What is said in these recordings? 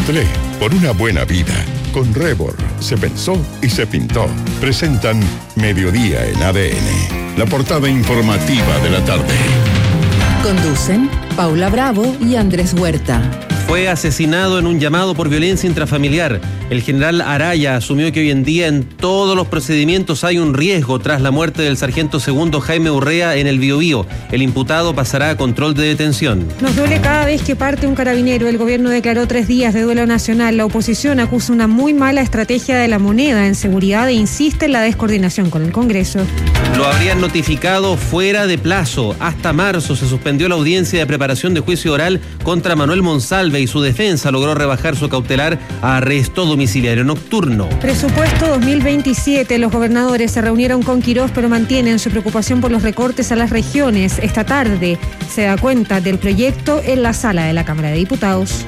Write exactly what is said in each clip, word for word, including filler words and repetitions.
Temple, por una buena vida. Con Rebor se pensó y se pintó. Presentan Mediodía en A D N, la portada informativa de la tarde. Conducen Paula Bravo y Andrés Huerta. Fue asesinado en un llamado por violencia intrafamiliar. El general Araya asumió que hoy en día en todos los procedimientos hay un riesgo tras la muerte del sargento segundo Jaime Urrea en el Biobío. El imputado pasará a control de detención. Nos duele cada vez que parte un carabinero. El gobierno declaró tres días de duelo nacional. La oposición acusa una muy mala estrategia de la moneda en seguridad e insiste en la descoordinación con el Congreso. Lo habrían notificado fuera de plazo. Hasta marzo se suspendió la audiencia de preparación de juicio oral contra Manuel Monsalve y su defensa logró rebajar su cautelar a arresto domiciliario nocturno. Presupuesto dos mil veintisiete. Los gobernadores se reunieron con Quirós, pero mantienen su preocupación por los recortes a las regiones. Esta tarde se da cuenta del proyecto en la sala de la Cámara de Diputados.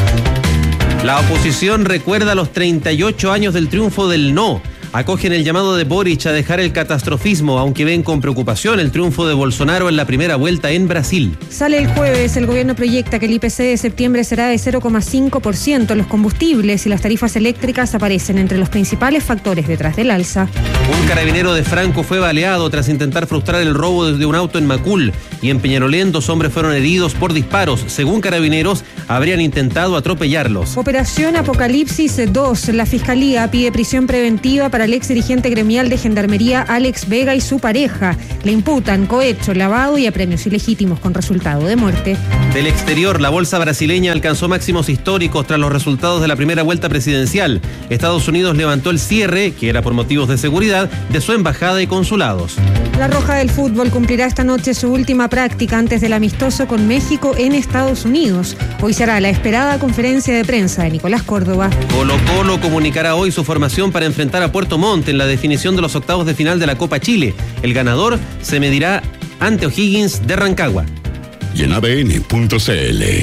La oposición recuerda los treinta y ocho años del triunfo del no. Acogen el llamado de Boric a dejar el catastrofismo, aunque ven con preocupación el triunfo de Bolsonaro en la primera vuelta en Brasil. Sale el jueves. El gobierno proyecta que el I P C de septiembre será de cero coma cinco por ciento. Los combustibles y las tarifas eléctricas aparecen entre los principales factores detrás del alza. Un carabinero de Franco fue baleado tras intentar frustrar el robo de un auto en Macul. Y en Peñalolén, dos hombres fueron heridos por disparos. Según carabineros, habrían intentado atropellarlos. Operación Apocalipsis dos. La Fiscalía pide prisión preventiva para el ex dirigente gremial de Gendarmería Alex Vega y su pareja. Le imputan cohecho, lavado y apremios ilegítimos con resultado de muerte. Del exterior, la bolsa brasileña alcanzó máximos históricos tras los resultados de la primera vuelta presidencial. Estados Unidos levantó el cierre, que era por motivos de seguridad, de su embajada y consulados. La Roja del Fútbol cumplirá esta noche su última práctica antes del amistoso con México en Estados Unidos. Hoy será la esperada conferencia de prensa de Nicolás Córdoba. Colo Colo comunicará hoy su formación para enfrentar a Puerto Montt en la definición de los octavos de final de la Copa Chile. El ganador se medirá ante O'Higgins de Rancagua. Y en A D N punto C L.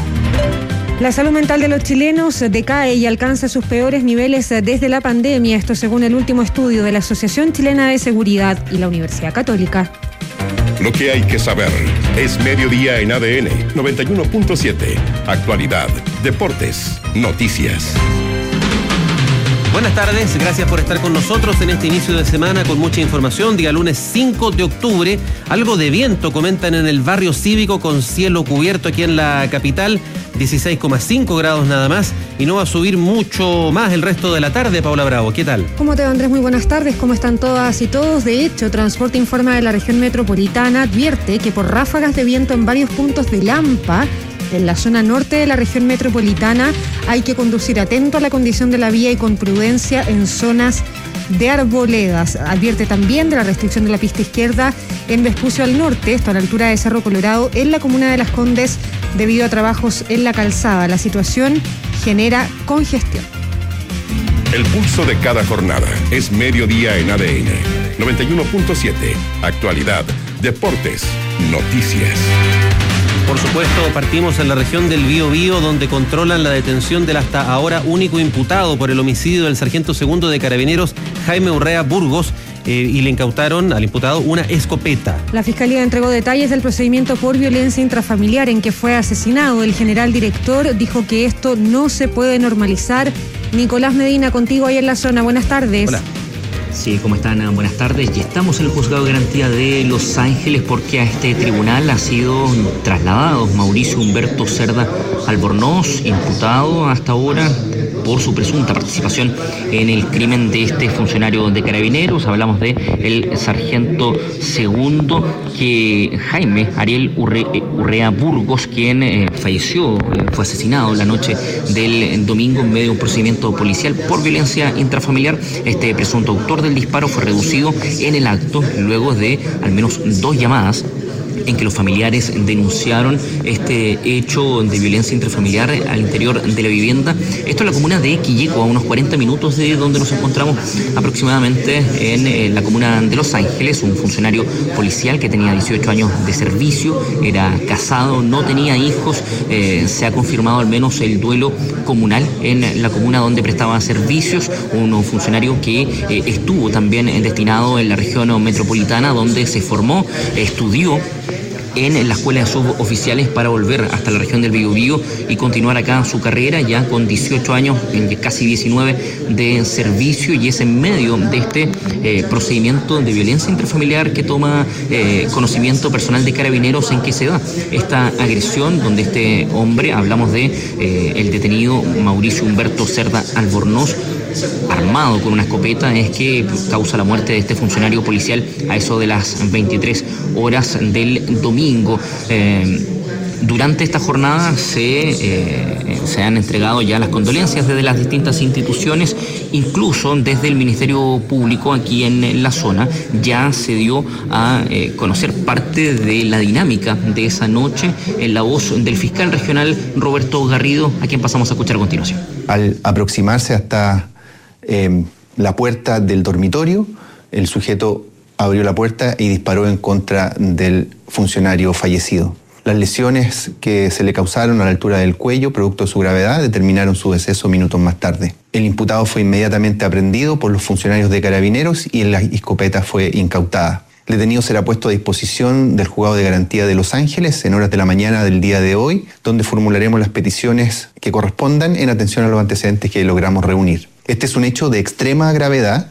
La salud mental de los chilenos decae y alcanza sus peores niveles desde la pandemia. Esto según el último estudio de la Asociación Chilena de Seguridad y la Universidad Católica. Lo que hay que saber es Mediodía en A D N noventa y uno punto siete. Actualidad, deportes, noticias. Buenas tardes, gracias por estar con nosotros en este inicio de semana con mucha información. Día lunes cinco de octubre, algo de viento comentan en el barrio cívico con cielo cubierto aquí en la capital, dieciséis coma cinco grados nada más y no va a subir mucho más el resto de la tarde. Paula Bravo, ¿qué tal? ¿Cómo te va, Andrés? Muy buenas tardes, ¿cómo están todas y todos? De hecho, Transporte informa de la región metropolitana, advierte que por ráfagas de viento en varios puntos de Lampa, en la zona norte de la región metropolitana, hay que conducir atento a la condición de la vía y con prudencia en zonas de arboledas. Advierte también de la restricción de la pista izquierda en Vespucio al norte, esto a la altura de Cerro Colorado, en la comuna de Las Condes, debido a trabajos en la calzada. La situación genera congestión. El pulso de cada jornada es Mediodía en A D N noventa y uno punto siete. Actualidad, deportes, noticias. Por supuesto, partimos en la región del Biobío, donde controlan la detención del hasta ahora único imputado por el homicidio del sargento segundo de Carabineros, Jaime Urrea Burgos, eh, y le incautaron al imputado una escopeta. La Fiscalía entregó detalles del procedimiento por violencia intrafamiliar en que fue asesinado. El general director dijo que esto no se puede normalizar. Nicolás Medina, contigo ahí en la zona. Buenas tardes. Hola. Sí, ¿cómo están? Buenas tardes. Y estamos en el Juzgado de Garantía de Los Ángeles porque a este tribunal ha sido trasladado Mauricio Humberto Cerda Albornoz, imputado hasta ahora por su presunta participación en el crimen de este funcionario de Carabineros. Hablamos de el sargento segundo, que Jaime Ariel Urre, Urrea Burgos, quien eh, falleció, eh, fue asesinado la noche del domingo en medio de un procedimiento policial por violencia intrafamiliar. Este presunto autor del disparo fue reducido en el acto luego de al menos dos llamadas en que los familiares denunciaron este hecho de violencia intrafamiliar al interior de la vivienda. Esto en la comuna de Quilleco, a unos cuarenta minutos de donde nos encontramos aproximadamente en, en la comuna de Los Ángeles. Un funcionario policial que tenía dieciocho años de servicio, era casado, no tenía hijos. Eh, se ha confirmado al menos el duelo comunal en la comuna donde prestaba servicios. Un funcionario que eh, estuvo también destinado en la región metropolitana, donde se formó, estudió en la escuela de suboficiales para volver hasta la región del Biobío y continuar acá su carrera ya con dieciocho años, casi diecinueve de servicio, y es en medio de este eh, procedimiento de violencia intrafamiliar que toma eh, conocimiento personal de Carabineros en que se da esta agresión, donde este hombre, hablamos de eh, el detenido Mauricio Humberto Cerda Albornoz, armado con una escopeta, es que causa la muerte de este funcionario policial a eso de las veintitrés horas del domingo. Eh, Durante esta jornada se, eh, se han entregado ya las condolencias desde las distintas instituciones, incluso desde el Ministerio Público aquí en la zona ya se dio a eh, conocer parte de la dinámica de esa noche en la voz del fiscal regional Roberto Garrido, a quien pasamos a escuchar a continuación. Al aproximarse hasta eh, la puerta del dormitorio, el sujeto abrió la puerta y disparó en contra del funcionario fallecido. Las lesiones que se le causaron a la altura del cuello, producto de su gravedad, determinaron su deceso minutos más tarde. El imputado fue inmediatamente aprehendido por los funcionarios de Carabineros y la escopeta fue incautada. El detenido será puesto a disposición del Juzgado de Garantía de Los Ángeles en horas de la mañana del día de hoy, donde formularemos las peticiones que correspondan en atención a los antecedentes que logramos reunir. Este es un hecho de extrema gravedad.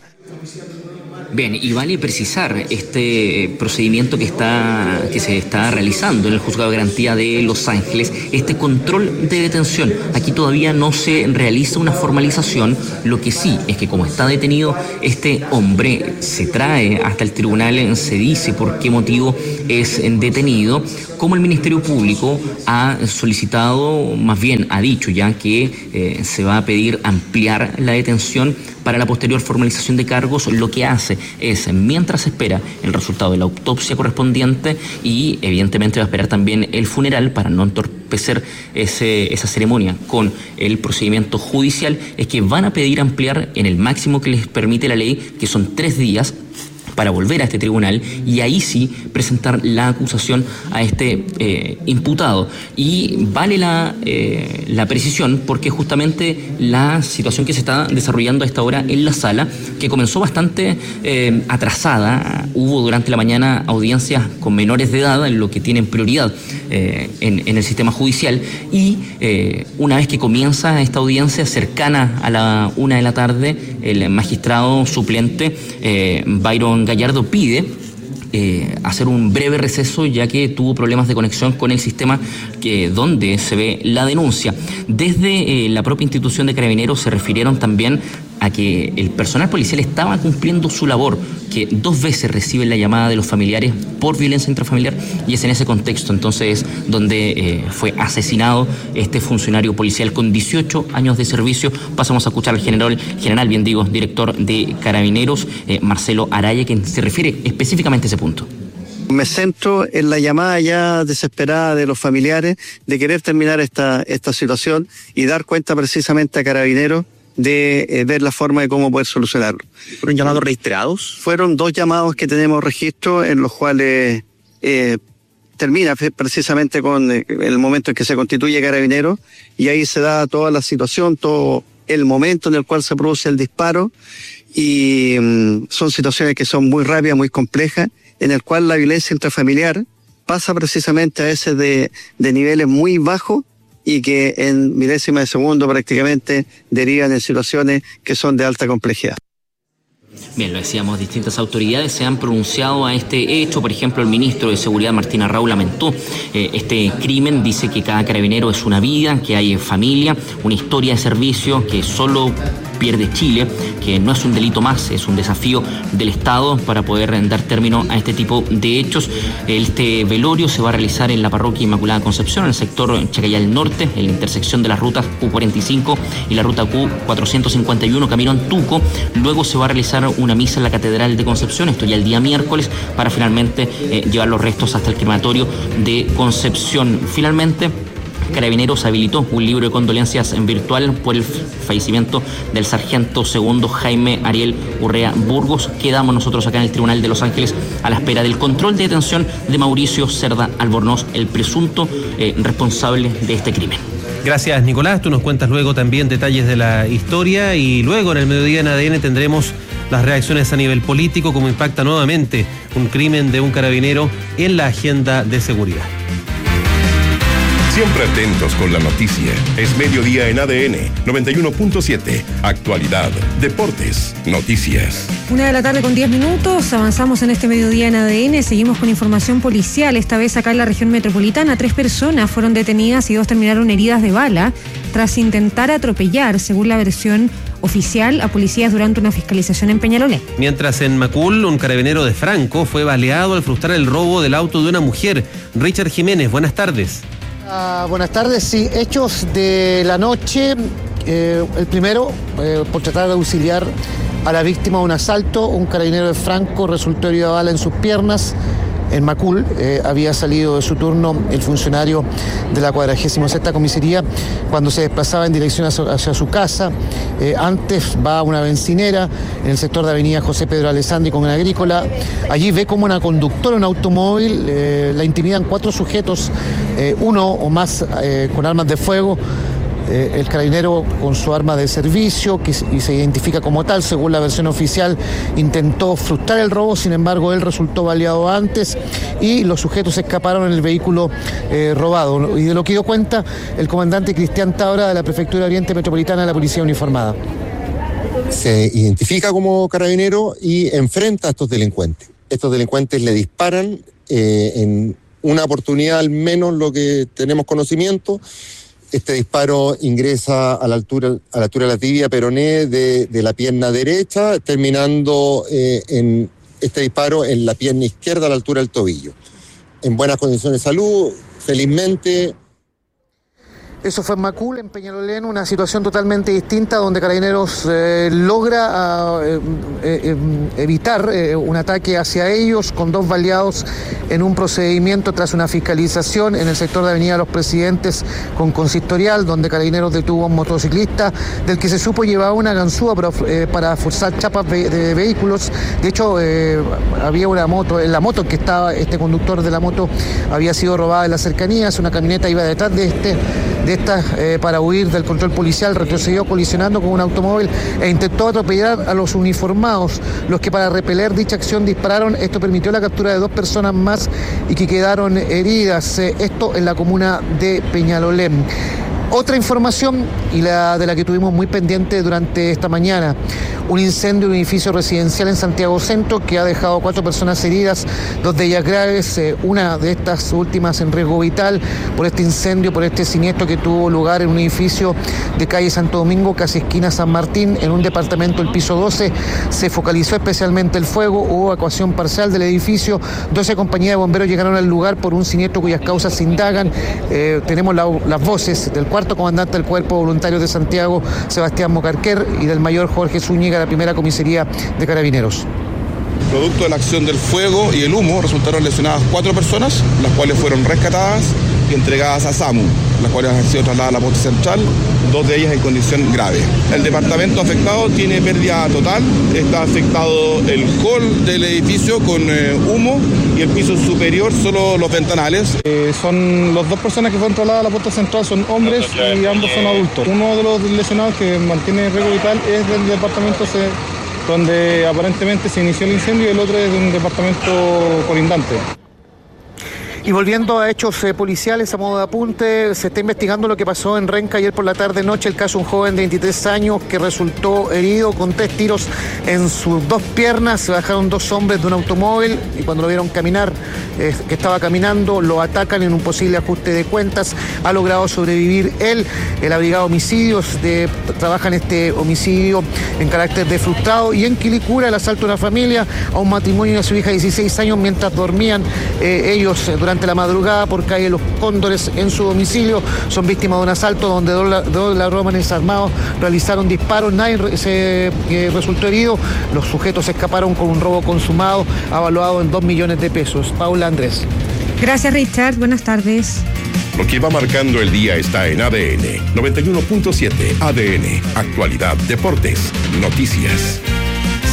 Bien, y vale precisar este procedimiento que está que se está realizando en el Juzgado de Garantía de Los Ángeles, este control de detención. Aquí todavía no se realiza una formalización, lo que sí es que como está detenido este hombre, se trae hasta el tribunal, se dice por qué motivo es detenido, como el Ministerio Público ha solicitado, más bien ha dicho ya que eh, se va a pedir ampliar la detención para la posterior formalización de cargos. Lo que hace es, mientras se espera el resultado de la autopsia correspondiente y evidentemente va a esperar también el funeral para no entorpecer ese, esa ceremonia con el procedimiento judicial, es que van a pedir ampliar en el máximo que les permite la ley, que son tres días, para volver a este tribunal y ahí sí presentar la acusación a este eh, imputado. Y vale la, eh, la precisión porque justamente la situación que se está desarrollando a esta hora en la sala, que comenzó bastante eh, atrasada, hubo durante la mañana audiencias con menores de edad, en lo que tienen prioridad eh, en, en el sistema judicial, y eh, una vez que comienza esta audiencia cercana a la una de la tarde, el magistrado suplente eh, Byron Gallardo pide eh, hacer un breve receso, ya que tuvo problemas de conexión con el sistema que, donde se ve la denuncia. Desde eh, la propia institución de Carabineros se refirieron también a que el personal policial estaba cumpliendo su labor, que dos veces reciben la llamada de los familiares por violencia intrafamiliar, y es en ese contexto entonces donde eh, fue asesinado este funcionario policial con dieciocho años de servicio. Pasamos a escuchar al general, general bien digo, director de Carabineros, eh, Marcelo Araya, quien se refiere específicamente a ese punto. Me centro en la llamada ya desesperada de los familiares de querer terminar esta, esta situación y dar cuenta precisamente a Carabineros de eh, ver la forma de cómo poder solucionarlo. ¿Fueron llamados registrados? Fueron dos llamados que tenemos registro en los cuales eh, termina precisamente con eh, el momento en que se constituye Carabineros, y ahí se da toda la situación, todo el momento en el cual se produce el disparo, y mm, son situaciones que son muy rápidas, muy complejas, en el cual la violencia intrafamiliar pasa precisamente a veces de, de niveles muy bajos, y que en milésimas de segundo prácticamente derivan en situaciones que son de alta complejidad. Bien, lo decíamos, distintas autoridades se han pronunciado a este hecho. Por ejemplo, el ministro de Seguridad, Martín Arrau, lamentó eh, este crimen. Dice que cada carabinero es una vida, que hay familia, una historia de servicio que solo pierde Chile, que no es un delito más, es un desafío del Estado para poder dar término a este tipo de hechos. Este velorio se va a realizar en la parroquia Inmaculada Concepción, en el sector Chacayal Norte, en la intersección de las rutas Q cuarenta y cinco y la ruta Q cuatrocientos cincuenta y uno, camino a Antuco. Luego se va a realizar una misa en la Catedral de Concepción, esto ya el día miércoles, para finalmente eh, llevar los restos hasta el crematorio de Concepción. Finalmente, Carabineros habilitó un libro de condolencias en virtual por el fallecimiento del sargento segundo Jaime Ariel Urrea Burgos. Quedamos nosotros acá en el Tribunal de Los Ángeles a la espera del control de detención de Mauricio Cerda Albornoz, el presunto eh, responsable de este crimen. Gracias, Nicolás. Tú nos cuentas luego también detalles de la historia, y luego en el mediodía en A D N tendremos las reacciones a nivel político, cómo impacta nuevamente un crimen de un carabinero en la agenda de seguridad. Siempre atentos con la noticia. Es mediodía en A D N noventa y uno punto siete. Actualidad, deportes, noticias. Una de la tarde con diez minutos. Avanzamos en este mediodía en A D N. Seguimos con información policial. Esta vez acá en la región metropolitana. Tres personas fueron detenidas y dos terminaron heridas de bala tras intentar atropellar, según la versión oficial, a policías durante una fiscalización en Peñalolén. Mientras en Macul, un carabinero de Franco fue baleado al frustrar el robo del auto de una mujer. Richard Jiménez, buenas tardes. Uh, buenas tardes, sí, hechos de la noche. Eh, el primero, eh, por tratar de auxiliar a la víctima de un asalto, un carabinero de Franco resultó herido de bala en sus piernas. En Macul eh, había salido de su turno el funcionario de la cuadragésima sexta comisaría cuando se desplazaba en dirección hacia, hacia su casa. Eh, antes va a una bencinera en el sector de avenida José Pedro Alessandri con una agrícola. Allí ve como una conductora en un automóvil eh, la intimidan cuatro sujetos, eh, uno o más eh, con armas de fuego. Eh, el carabinero con su arma de servicio, que y se identifica como tal, según la versión oficial, intentó frustrar el robo, sin embargo él resultó baleado antes y los sujetos escaparon en el vehículo eh, robado. Y de lo que dio cuenta el comandante Cristian Tabra de la Prefectura Oriente Metropolitana de la Policía Uniformada. Se identifica como carabinero y enfrenta a estos delincuentes. Estos delincuentes le disparan eh, en una oportunidad, al menos lo que tenemos conocimiento. Este disparo ingresa a la altura, a la altura de la tibia peroné de, de la pierna derecha, terminando eh, en este disparo en la pierna izquierda a la altura del tobillo. En buenas condiciones de salud, felizmente. Eso fue en Macul, en Peñalolén, una situación totalmente distinta donde Carabineros eh, logra eh, eh, evitar eh, un ataque hacia ellos con dos baleados en un procedimiento tras una fiscalización en el sector de Avenida Los Presidentes con consistorial, donde Carabineros detuvo a un motociclista del que se supo llevaba una ganzúa para, eh, para forzar chapas de, de vehículos. De hecho, eh, había una moto, en la moto que estaba, este conductor de la moto había sido robada en las cercanías, una camioneta iba detrás de este de estas eh, para huir del control policial, retrocedió colisionando con un automóvil e intentó atropellar a los uniformados, los que para repeler dicha acción dispararon. Esto permitió la captura de dos personas más y que quedaron heridas, eh, esto en la comuna de Peñalolén. Otra información, y la de la que tuvimos muy pendiente durante esta mañana, un incendio en un edificio residencial en Santiago Centro que ha dejado cuatro personas heridas, dos de ellas graves, eh, una de estas últimas en riesgo vital por este incendio, por este siniestro que tuvo lugar en un edificio de calle Santo Domingo, casi esquina San Martín, en un departamento del piso doce. Se focalizó especialmente el fuego, hubo evacuación parcial del edificio, doce compañías de bomberos llegaron al lugar por un siniestro cuyas causas se indagan. Eh, tenemos la, las voces del cuarto comandante del Cuerpo Voluntario de Santiago, Sebastián Mocarquer, y del mayor Jorge Zúñiga, la primera comisaría de Carabineros. Producto de la acción del fuego y el humo resultaron lesionadas cuatro personas, las cuales fueron rescatadas y entregadas a SAMU, las cuales han sido trasladadas a la posta central, dos de ellas en condición grave. El departamento afectado tiene pérdida total, está afectado el hall del edificio con eh, humo y el piso superior solo los ventanales. Eh, son las dos personas que fueron trasladadas a la posta central, son hombres y ambos son adultos. Uno de los lesionados que mantiene riesgo vital es del departamento C, donde aparentemente se inició el incendio, y el otro es de un departamento colindante. Y volviendo a hechos eh, policiales a modo de apunte, se está investigando lo que pasó en Renca ayer por la tarde-noche, el caso de un joven de veintitrés años que resultó herido con tres tiros en sus dos piernas. Se bajaron dos hombres de un automóvil y cuando lo vieron caminar, eh, que estaba caminando, lo atacan en un posible ajuste de cuentas. Ha logrado sobrevivir él. La brigada de homicidios de, trabaja en este homicidio en carácter de frustrado. Y en Quilicura, el asalto a una familia, a un matrimonio y a su hija de dieciséis años mientras dormían eh, ellos eh, durante la madrugada por calle Los Cóndores en su domicilio. Son víctimas de un asalto donde dos, dos ladrones armados realizaron disparos. Nadie se eh, resultó herido. Los sujetos escaparon con un robo consumado avaluado en dos millones de pesos. Paula, Andrés. Gracias, Richard. Buenas tardes. Lo que va marcando el día está en A D N noventa y uno punto siete. A D N, actualidad, deportes, noticias.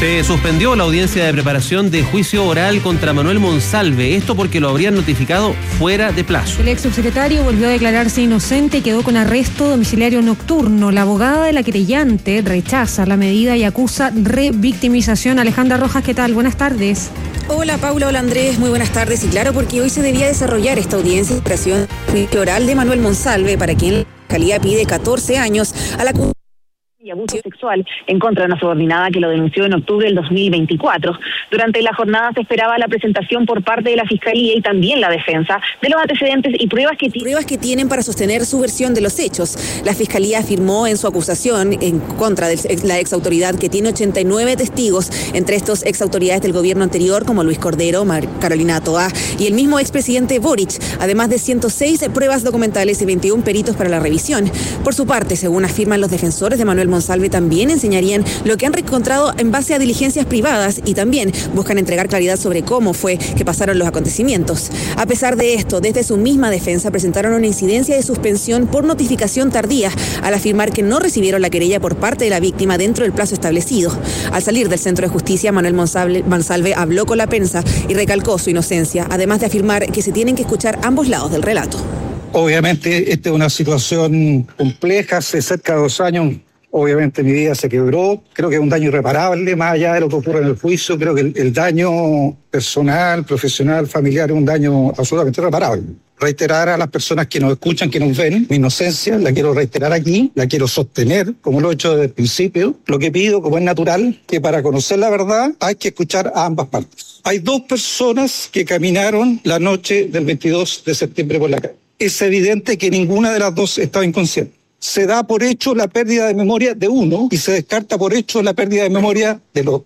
Se suspendió la audiencia de preparación de juicio oral contra Manuel Monsalve, esto porque lo habrían notificado fuera de plazo. El ex subsecretario volvió a declararse inocente y quedó con arresto domiciliario nocturno. La abogada de la querellante rechaza la medida y acusa revictimización. Alejandra Rojas, ¿qué tal? Buenas tardes. Hola Paula, hola Andrés, muy buenas tardes. Y claro, porque hoy se debía desarrollar esta audiencia de preparación de juicio oral de Manuel Monsalve, para quien la Fiscalía pide catorce años a la y abuso sexual en contra de una subordinada que lo denunció en octubre del dos mil veinticuatro. Durante la jornada se esperaba la presentación por parte de la Fiscalía y también la defensa de los antecedentes y pruebas que, t- pruebas que tienen para sostener su versión de los hechos. La Fiscalía afirmó en su acusación en contra de la exautoridad que tiene ochenta y nueve testigos, entre estos exautoridades del gobierno anterior como Luis Cordero, Mar- Carolina Toá y el mismo expresidente Boric, además de ciento seis pruebas documentales y veintiún peritos para la revisión. Por su parte, según afirman los defensores de Manuel Monsalve, también enseñarían lo que han encontrado en base a diligencias privadas y también buscan entregar claridad sobre cómo fue que pasaron los acontecimientos. A pesar de esto, desde su misma defensa presentaron una incidencia de suspensión por notificación tardía al afirmar que no recibieron la querella por parte de la víctima dentro del plazo establecido. Al salir del Centro de Justicia, Manuel Monsalve, Monsalve habló con la prensa y recalcó su inocencia, además de afirmar que se tienen que escuchar ambos lados del relato. Obviamente, esta es una situación compleja. Hace cerca de dos años obviamente mi vida se quebró, creo que es un daño irreparable, más allá de lo que ocurre en el juicio. Creo que el, el daño personal, profesional, familiar es un daño absolutamente irreparable. Reiterar a las personas que nos escuchan, que nos ven, mi inocencia, la quiero reiterar aquí, la quiero sostener, como lo he hecho desde el principio. Lo que pido, como es natural, que para conocer la verdad hay que escuchar a ambas partes. Hay dos personas que caminaron la noche del veintidós de septiembre por la calle. Es evidente que ninguna de las dos estaba inconsciente. Se da por hecho la pérdida de memoria de uno y se descarta por hecho la pérdida de memoria del otro.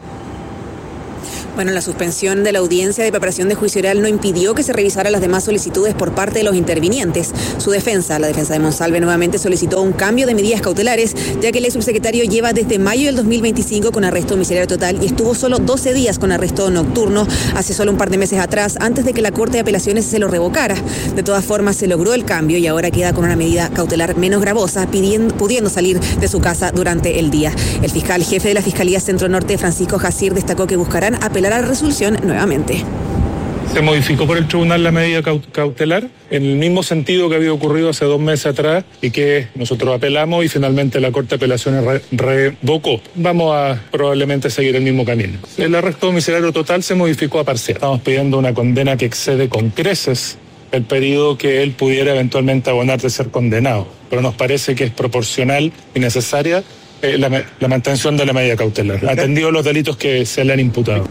Bueno, la suspensión de la audiencia de preparación de juicio oral no impidió que se revisaran las demás solicitudes por parte de los intervinientes. Su defensa, la defensa de Monsalve, nuevamente solicitó un cambio de medidas cautelares, ya que el ex subsecretario lleva desde mayo del dos mil veinticinco con arresto domiciliario total y estuvo solo doce días con arresto nocturno hace solo un par de meses atrás, antes de que la Corte de Apelaciones se lo revocara. De todas formas, se logró el cambio y ahora queda con una medida cautelar menos gravosa, pidiendo, pudiendo salir de su casa durante el día. El fiscal jefe de la Fiscalía Centro Norte, Francisco Jacir, destacó que buscarán apelar a la resolución nuevamente. Se modificó por el tribunal la medida cautelar en el mismo sentido que había ocurrido hace dos meses atrás y que nosotros apelamos y finalmente la Corte de Apelaciones re revocó. Vamos a probablemente seguir el mismo camino. El arresto domiciliario total se modificó a parcial. Estamos pidiendo una condena que excede con creces el periodo que él pudiera eventualmente abonar de ser condenado, pero nos parece que es proporcional y necesaria eh, la, la mantención de la medida cautelar, atendido los delitos que se le han imputado.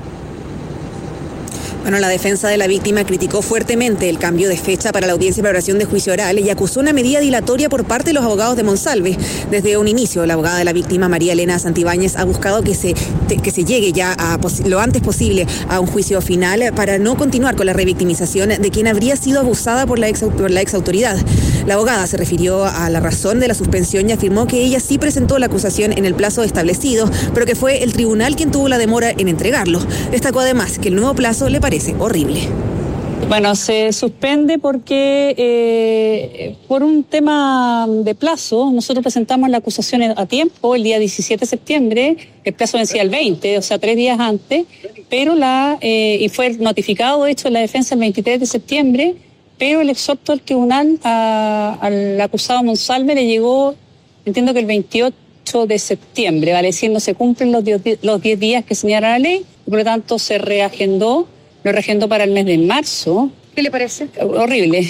Bueno, la defensa de la víctima criticó fuertemente el cambio de fecha para la audiencia de preparación de juicio oral y acusó una medida dilatoria por parte de los abogados de Monsalve. Desde un inicio, la abogada de la víctima, María Elena Santibáñez, ha buscado que se, que se llegue ya a, lo antes posible a un juicio final para no continuar con la revictimización de quien habría sido abusada por la ex, por la ex autoridad. La abogada se refirió a la razón de la suspensión y afirmó que ella sí presentó la acusación en el plazo establecido, pero que fue el tribunal quien tuvo la demora en entregarlo. Destacó además que el nuevo plazo le parece horrible. Bueno, se suspende porque eh, por un tema de plazo, nosotros presentamos la acusación a tiempo, el día diecisiete de septiembre, el plazo vencía el veinte, o sea, tres días antes, pero la eh, y fue notificado, de hecho, en la defensa el veintitrés de septiembre, pero el exhorto del tribunal a, al acusado Monsalve le llegó, entiendo que el veintiocho de septiembre, vale decir, no se cumplen los diez, los diez días que señala la ley, y por lo tanto se reagendó, lo reagendó para el mes de marzo. ¿Qué le parece? Horrible.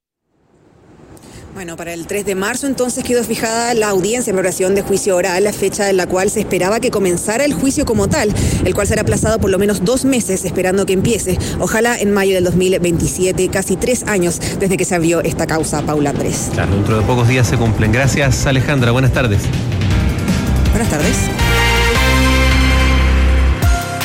Bueno, para el tres de marzo entonces quedó fijada la audiencia de preparación de juicio oral, la fecha en la cual se esperaba que comenzara el juicio como tal, el cual será aplazado por lo menos dos meses esperando que empiece, ojalá en mayo del dos mil veintisiete, casi tres años desde que se abrió esta causa, Paula Andrés. Claro, dentro de pocos días se cumplen. Gracias, Alejandra. Buenas tardes. Buenas tardes.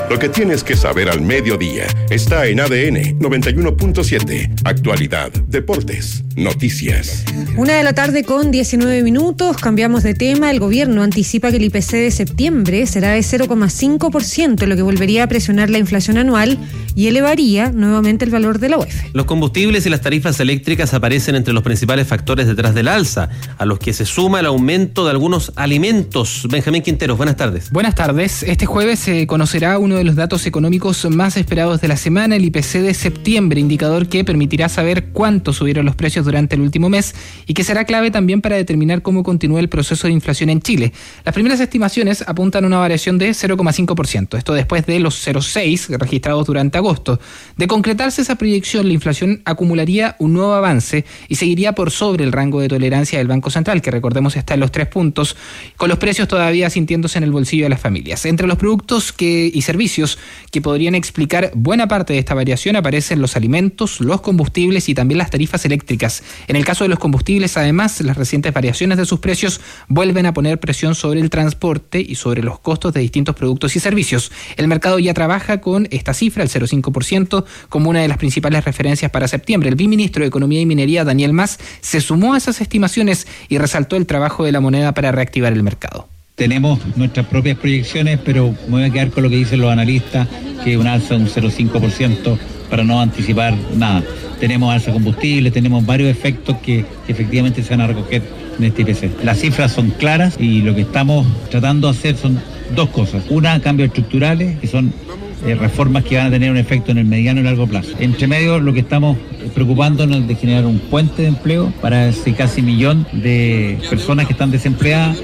Lo que tienes que saber al mediodía está en A D N noventa y uno punto siete. Actualidad, deportes, noticias. Una de la tarde con diecinueve minutos, cambiamos de tema. El gobierno anticipa que el I P C de septiembre será de cero coma cinco por ciento, lo que volvería a presionar la inflación anual y elevaría nuevamente el valor de la U E F. Los combustibles y las tarifas eléctricas aparecen entre los principales factores detrás del alza, a los que se suma el aumento de algunos alimentos. Benjamín Quinteros, buenas tardes. Buenas tardes. Este jueves se conocerá uno de los datos económicos más esperados de la semana, el I P C de septiembre, indicador que permitirá saber cuánto subieron los precios durante el último mes y que será clave también para determinar cómo continúa el proceso de inflación en Chile. Las primeras estimaciones apuntan a una variación de cero coma cinco por ciento, esto después de los cero coma seis por ciento registrados durante agosto. De concretarse esa proyección, la inflación acumularía un nuevo avance y seguiría por sobre el rango de tolerancia del Banco Central, que recordemos está en los tres puntos, con los precios todavía sintiéndose en el bolsillo de las familias. Entre los productos que, y servicios que podrían explicar buena parte de esta variación aparecen los alimentos, los combustibles y también las tarifas eléctricas. En el caso de los combustibles, además, las recientes variaciones de sus precios vuelven a poner presión sobre el transporte y sobre los costos de distintos productos y servicios. El mercado ya trabaja con esta cifra, el cero coma cinco por ciento, como una de las principales referencias para septiembre. El viceministro de Economía y Minería, Daniel Mas, se sumó a esas estimaciones y resaltó el trabajo de la moneda para reactivar el mercado. Tenemos nuestras propias proyecciones, pero me voy a quedar con lo que dicen los analistas, que es un alza de un cero coma cinco por ciento para no anticipar nada. Tenemos alza de combustible, tenemos varios efectos que, que efectivamente se van a recoger en este I P C. Las cifras son claras y lo que estamos tratando de hacer son dos cosas. Una, cambios estructurales, que son eh, reformas que van a tener un efecto en el mediano y largo plazo. Entre medio, lo que estamos preocupándonos es de generar un puente de empleo para ese casi millón de personas que están desempleadas.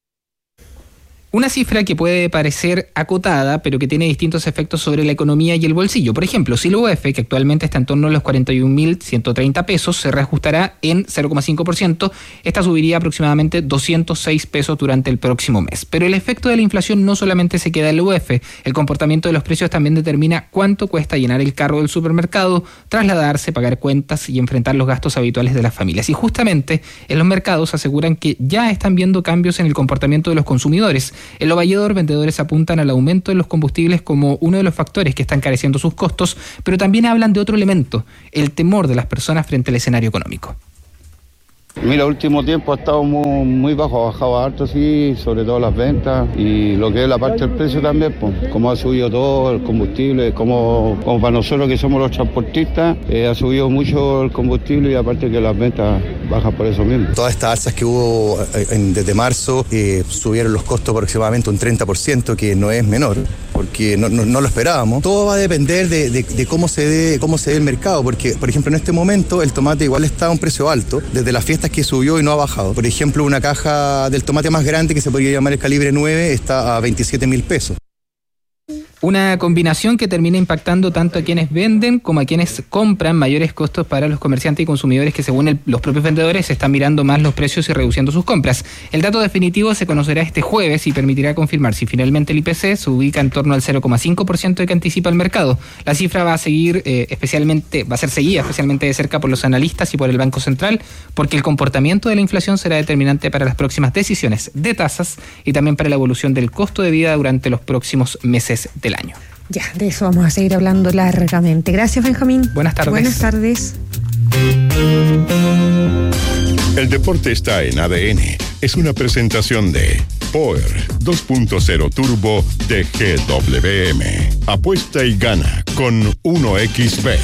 Una cifra que puede parecer acotada, pero que tiene distintos efectos sobre la economía y el bolsillo. Por ejemplo, si la U E F, que actualmente está en torno a los cuarenta y un mil ciento treinta pesos, se reajustará en cero coma cinco por ciento, esta subiría aproximadamente doscientos seis pesos durante el próximo mes. Pero el efecto de la inflación no solamente se queda en la U E F, el comportamiento de los precios también determina cuánto cuesta llenar el carro del supermercado, trasladarse, pagar cuentas y enfrentar los gastos habituales de las familias. Y justamente en los mercados aseguran que ya están viendo cambios en el comportamiento de los consumidores. En Lo Valledor, vendedores apuntan al aumento de los combustibles como uno de los factores que están encareciendo sus costos, pero también hablan de otro elemento, el temor de las personas frente al escenario económico. Mira, último tiempo ha estado muy, muy bajo, ha bajado harto, sí, sobre todo las ventas y lo que es la parte del precio también, pues, como ha subido todo el combustible, como, como para nosotros que somos los transportistas, eh, ha subido mucho el combustible y aparte que las ventas bajan por eso mismo. Todas estas alzas que hubo en, desde marzo eh, subieron los costos aproximadamente un treinta por ciento, que no es menor, porque no, no, no lo esperábamos. Todo va a depender de, de, de cómo se dé cómo se dé el mercado, porque, por ejemplo, en este momento el tomate igual está a un precio alto, desde las fiestas que subió y no ha bajado. Por ejemplo, una caja del tomate más grande, que se podría llamar el calibre nueve, está a veintisiete mil pesos. Una combinación que termina impactando tanto a quienes venden como a quienes compran, mayores costos para los comerciantes y consumidores que, según el, los propios vendedores, están mirando más los precios y reduciendo sus compras. El dato definitivo se conocerá este jueves y permitirá confirmar si finalmente el I P C se ubica en torno al cero coma cinco por ciento que anticipa el mercado. La cifra va a seguir eh, especialmente, va a ser seguida especialmente de cerca por los analistas y por el Banco Central, porque el comportamiento de la inflación será determinante para las próximas decisiones de tasas y también para la evolución del costo de vida durante los próximos meses del año. Ya, de eso vamos a seguir hablando largamente. Gracias, Benjamín. Buenas tardes. Buenas tardes. El deporte está en A D N. Es una presentación de Power dos punto cero Turbo de G W M. Apuesta y gana con uno equis bet.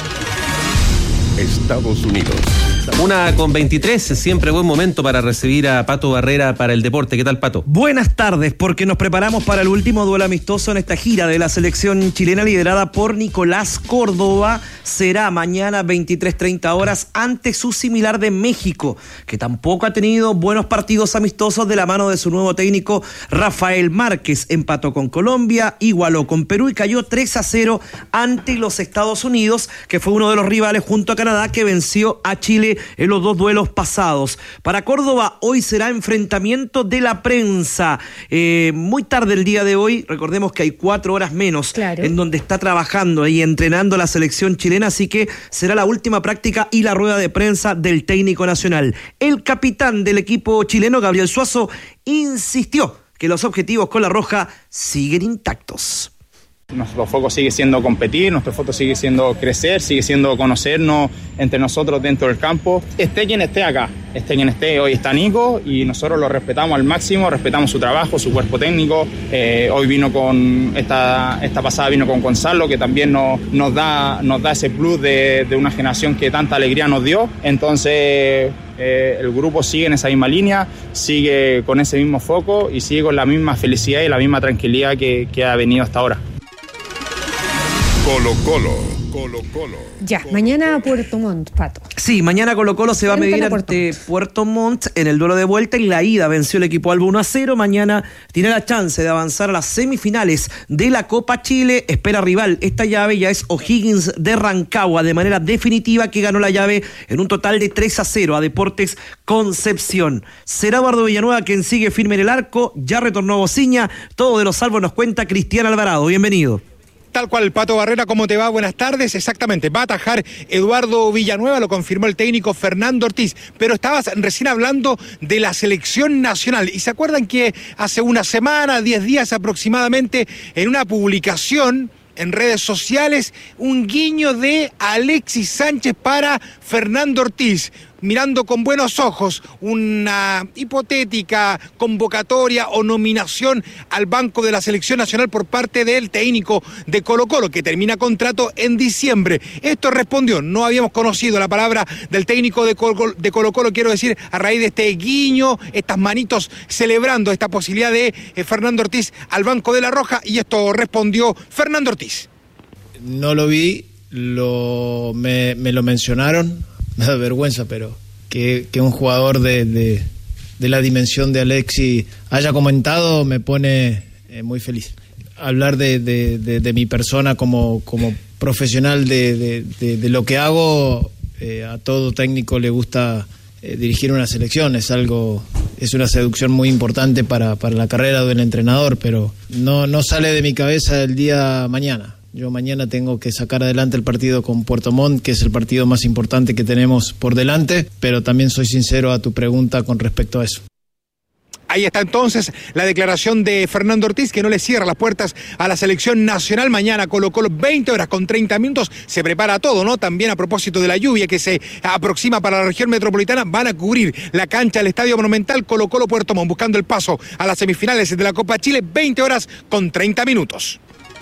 Estados Unidos. Una con veintitrés, siempre buen momento para recibir a Pato Barrera para el deporte. ¿Qué tal, Pato? Buenas tardes, porque nos preparamos para el último duelo amistoso en esta gira de la selección chilena liderada por Nicolás Córdoba. Será mañana veintitrés treinta horas ante su similar de México, que tampoco ha tenido buenos partidos amistosos de la mano de su nuevo técnico Rafael Márquez. Empató con Colombia, igualó con Perú y cayó tres a cero ante los Estados Unidos, que fue uno de los rivales junto a Canadá que venció a Chile en los dos duelos pasados. Para Córdoba, hoy será enfrentamiento de la prensa. Eh, muy tarde el día de hoy, recordemos que hay cuatro horas menos, claro, en donde está trabajando y entrenando la selección chilena, así que será la última práctica y la rueda de prensa del técnico nacional. El capitán del equipo chileno, Gabriel Suazo, insistió que los objetivos con la Roja siguen intactos. Nuestro foco sigue siendo competir, nuestro foco sigue siendo crecer, sigue siendo conocernos entre nosotros dentro del campo. Esté quien esté acá, esté quien esté, hoy está Nico y nosotros lo respetamos al máximo, respetamos su trabajo, su cuerpo técnico. Eh, hoy vino con, esta, esta pasada vino con Gonzalo, que también nos, nos, da, nos da ese plus de, de una generación que tanta alegría nos dio. Entonces eh, el grupo sigue en esa misma línea, sigue con ese mismo foco y sigue con la misma felicidad y la misma tranquilidad que, que ha venido hasta ahora. Colo Colo, Colo Colo. Ya, mañana a Puerto Montt, Pato. Sí, mañana Colo Colo se va a medir ante Puerto Montt en el duelo de vuelta. En la ida venció el equipo Albo uno a cero. Mañana tiene la chance de avanzar a las semifinales de la Copa Chile. Espera rival. Esta llave ya es O'Higgins de Rancagua, de manera definitiva, que ganó la llave en un total de tres a cero a Deportes Concepción. Será Eduardo Villanueva quien sigue firme en el arco. Ya retornó Bociña. Todo de los Albos nos cuenta Cristian Alvarado. Bienvenido. Tal cual, Pato Barrera, ¿cómo te va? Buenas tardes. Exactamente, va a atajar Eduardo Villanueva, lo confirmó el técnico Fernando Ortiz. Pero estabas recién hablando de la selección nacional. ¿Y se acuerdan que hace una semana, diez días aproximadamente, en una publicación en redes sociales, un guiño de Alexis Sánchez para Fernando Ortiz, mirando con buenos ojos una hipotética convocatoria o nominación al banco de la selección nacional por parte del técnico de Colo Colo, que termina contrato en diciembre? Esto respondió, no habíamos conocido la palabra del técnico de Colo, de Colo Colo, quiero decir, a raíz de este guiño, estas manitos celebrando esta posibilidad de eh, Fernando Ortiz al banco de la Roja, y esto respondió Fernando Ortiz. No lo vi, lo, me, me lo mencionaron. Me da vergüenza, pero que, que un jugador de, de, de la dimensión de Alexis haya comentado me pone eh, muy feliz. Hablar de, de, de, de mi persona como, como profesional de, de, de, de lo que hago, eh, a todo técnico le gusta eh, dirigir una selección, es algo, es una seducción muy importante para, para la carrera del entrenador, pero no, no sale de mi cabeza el día mañana. Yo mañana tengo que sacar adelante el partido con Puerto Montt, que es el partido más importante que tenemos por delante, pero también soy sincero a tu pregunta con respecto a eso. Ahí está entonces la declaración de Fernando Ortiz, que no le cierra las puertas a la selección nacional. Mañana Colo Colo, veinte horas con treinta minutos, se prepara todo, ¿no? También a propósito de la lluvia que se aproxima para la región metropolitana, van a cubrir la cancha del Estadio Monumental Colo Colo Puerto Montt, buscando el paso a las semifinales de la Copa Chile, veinte horas con treinta minutos.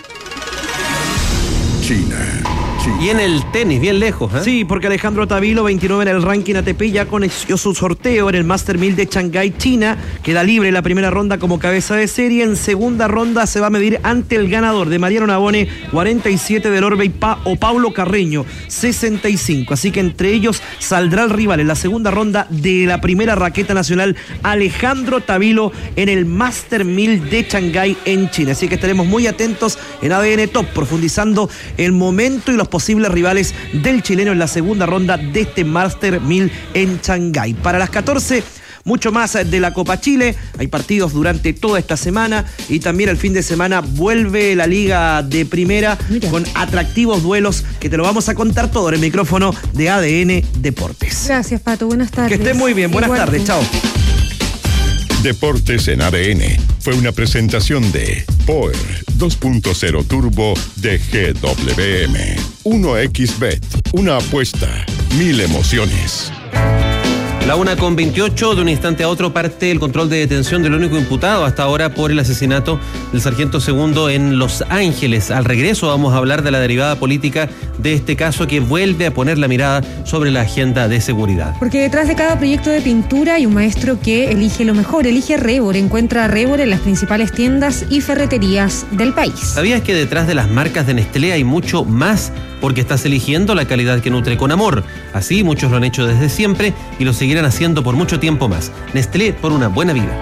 China. Y en el tenis, bien lejos, ¿eh? Sí, porque Alejandro Tavilo, veintinueve en el ranking A T P, ya conoció su sorteo en el Master mil de Shanghái, China. Queda libre la primera ronda como cabeza de serie. En segunda ronda se va a medir ante el ganador de Mariano Navone, cuarenta y siete del Orbe, pa o Paulo Carreño, sesenta y cinco. Así que entre ellos saldrá el rival en la segunda ronda de la primera raqueta nacional, Alejandro Tavilo, en el Master mil de Shanghái en China. Así que estaremos muy atentos en A D N Top, profundizando el momento y los posibles rivales del chileno en la segunda ronda de este Master mil en Shanghái. Para las catorce, mucho más de la Copa Chile. Hay partidos durante toda esta semana y también el fin de semana vuelve la Liga de Primera. Mira, con atractivos duelos que te lo vamos a contar todo en el micrófono de A D N Deportes. Gracias, Pato. Buenas tardes. Que esté muy bien. Buenas Igual. tardes. Chao. Deportes en A D N fue una presentación de Power dos punto cero Turbo de G W M. uno equis Bet, una apuesta, mil emociones. La una con veintiocho, de un instante a otro parte el control de detención del único imputado hasta ahora por el asesinato del sargento segundo en Los Ángeles. Al regreso vamos a hablar de la derivada política de este caso, que vuelve a poner la mirada sobre la agenda de seguridad. Porque detrás de cada proyecto de pintura hay un maestro que elige lo mejor, elige Rebor. Encuentra a Rebor en las principales tiendas y ferreterías del país. ¿Sabías que detrás de las marcas de Nestlé hay mucho más? Porque estás eligiendo la calidad que nutre con amor. Así muchos lo han hecho desde siempre y lo seguirán haciendo por mucho tiempo más. Nestlé, por una buena vida.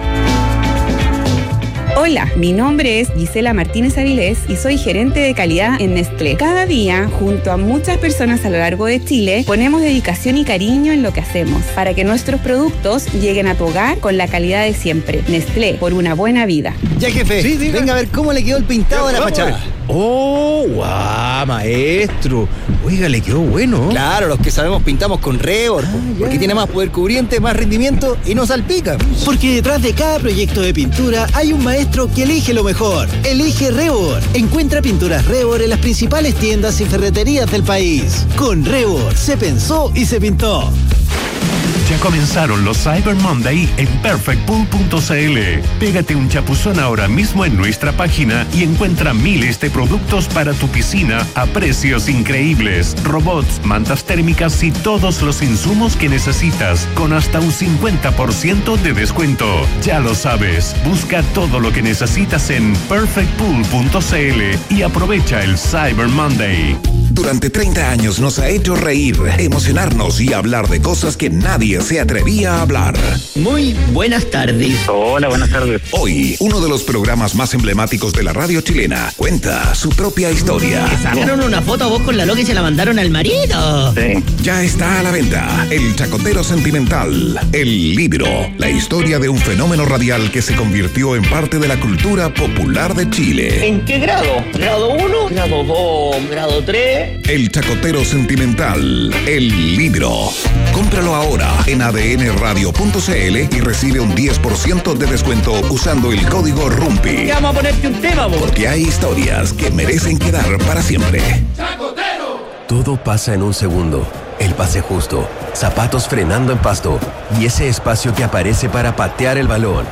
Hola, mi nombre es Gisela Martínez Avilés y soy gerente de calidad en Nestlé. Cada día, junto a muchas personas a lo largo de Chile, ponemos dedicación y cariño en lo que hacemos para que nuestros productos lleguen a tu hogar con la calidad de siempre. Nestlé, por una buena vida. Ya, jefe, sí, venga a ver cómo le quedó el pintado de la fachada. ¡Oh, guau, maestro! Oiga, le quedó bueno. Claro, los que sabemos pintamos con Rebord, ah, porque tiene más poder cubriente, más rendimiento y no salpica. Porque detrás de cada proyecto de pintura hay un maestro que elige lo mejor. Elige Rebord. Encuentra pinturas Rebord en las principales tiendas y ferreterías del país. Con Rebord se pensó y se pintó. Ya comenzaron los Cyber Monday en perfect pool punto c l. Pégate un chapuzón ahora mismo en nuestra página y encuentra miles de productos para tu piscina a precios increíbles. Robots, mantas térmicas y todos los insumos que necesitas con hasta un cincuenta por ciento de descuento. Ya lo sabes, busca todo lo que necesitas en perfect pool punto c l y aprovecha el Cyber Monday. Durante treinta años nos ha hecho reír, emocionarnos y hablar de cosas que nadie se atrevía a hablar. Muy buenas tardes. Hola, buenas tardes. Hoy, uno de los programas más emblemáticos de la radio chilena cuenta su propia historia. Sacaron una foto a vos con la loca y se la mandaron al marido. Sí. Ya está a la venta El Chacotero Sentimental, el libro, la historia de un fenómeno radial que se convirtió en parte de la cultura popular de Chile. ¿En qué grado? ¿Grado uno? ¿Grado dos? ¿Grado tres? El Chacotero Sentimental, el libro. Cómpralo ahora en a d n radio punto c l y recibe un diez por ciento de descuento usando el código RUMPI. Vamos a ponerte un tema, vos. Porque hay historias que merecen quedar para siempre. ¡Chacotero! Todo pasa en un segundo. El pase justo, zapatos frenando en pasto y ese espacio que aparece para patear el balón.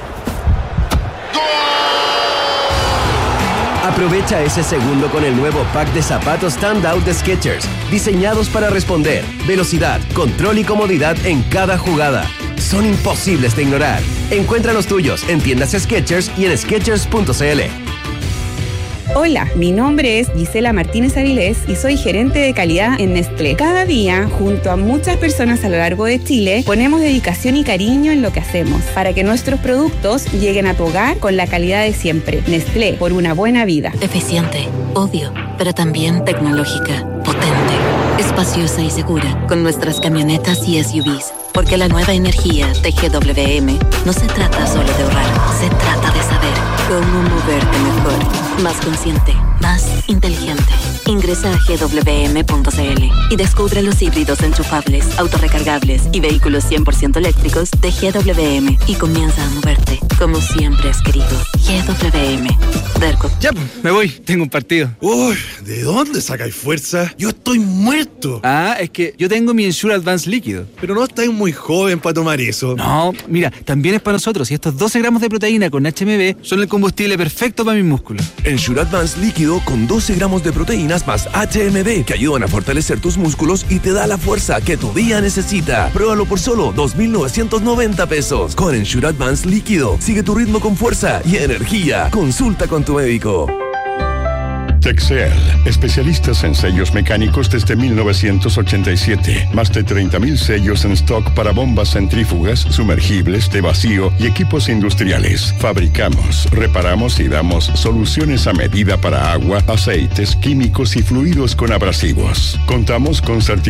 Aprovecha ese segundo con el nuevo pack de zapatos Standout de Skechers, diseñados para responder, velocidad, control y comodidad en cada jugada. Son imposibles de ignorar. Encuentra los tuyos en tiendas Skechers y en skechers punto c l. Hola, mi nombre es Gisela Martínez Avilés y soy gerente de calidad en Nestlé. Cada día, junto a muchas personas a lo largo de Chile, ponemos dedicación y cariño en lo que hacemos para que nuestros productos lleguen a tu hogar con la calidad de siempre. Nestlé, por una buena vida. Eficiente, obvio, pero también tecnológica, potente, espaciosa y segura, con nuestras camionetas y S U Vs. Porque la nueva energía de G W M no se trata solo de ahorrar, se trata de saber cómo moverte mejor, más consciente, más inteligente. Ingresa a g w m punto c l y descubre los híbridos enchufables, autorrecargables y vehículos cien por ciento eléctricos de G W M y comienza a moverte como siempre has querido. G W M. Derco. Ya, me voy. Tengo un partido. Uy, ¿de dónde sacáis fuerza? Yo estoy muerto. Ah, es que yo tengo mi Ensure Advance líquido. Pero no estáis muy joven para tomar eso. No, mira, también es para nosotros. Y estos doce gramos de proteína con H M B son el combustible perfecto para mis músculos. Ensure Advance líquido con doce gramos de proteínas más H M B que ayudan a fortalecer tus músculos y te da la fuerza que tu día necesita. Pruébalo por solo dos mil novecientos noventa pesos. Con Ensure Advance líquido, sigue tu ritmo con fuerza y energía. Consulta con tu médico. Texel, especialistas en sellos mecánicos desde mil novecientos ochenta y siete. Más de treinta mil sellos en stock para bombas centrífugas, sumergibles, de vacío y equipos industriales. Fabricamos, reparamos y damos soluciones a medida para agua, aceites, químicos y fluidos con abrasivos. Contamos con certificados